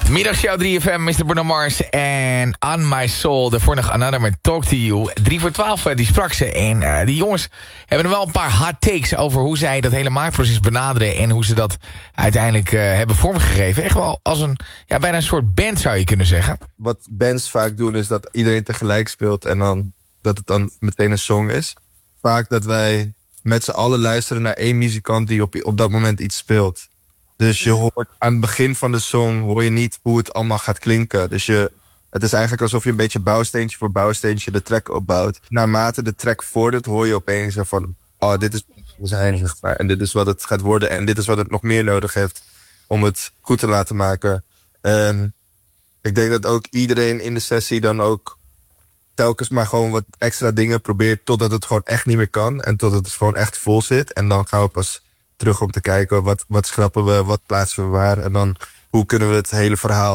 Middagshow 3FM, Mr. Bruno Mars en On My Soul. Daarvoor nog Another met Talk To You. 3 voor 12, die sprak ze. En die jongens hebben er wel een paar hot takes over hoe zij dat hele maakproces benaderen. En hoe ze dat uiteindelijk hebben vormgegeven. Echt wel als een, ja, bijna een soort band zou je kunnen zeggen. Wat bands vaak doen is dat iedereen tegelijk speelt en dan dat het dan meteen een song is. Vaak dat wij met z'n allen luisteren naar één muzikant die op dat moment iets speelt. Dus je hoort aan het begin van de song hoor je niet hoe het allemaal gaat klinken. Dus het is eigenlijk alsof je een beetje bouwsteentje voor bouwsteentje de track opbouwt. Naarmate de track vordert hoor je opeens van, oh, dit is wat we zijn, zeg maar. En dit is wat het gaat worden en dit is wat het nog meer nodig heeft om het goed te laten maken. En ik denk dat ook iedereen in de sessie dan ook telkens maar gewoon wat extra dingen probeert totdat het gewoon echt niet meer kan. En totdat het gewoon echt vol zit. En dan gaan we pas terug om te kijken wat schrappen we, wat plaatsen we waar. En dan hoe kunnen we het hele verhaal